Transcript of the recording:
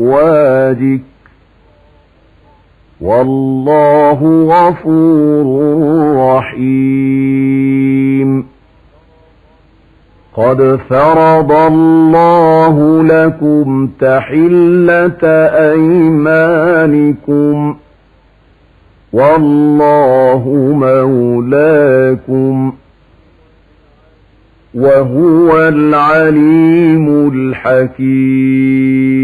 أزواجك والله غفور رحيم. قد فرض الله لكم تحلة أيمانكم والله مولاكم وهو العليم الحكيم.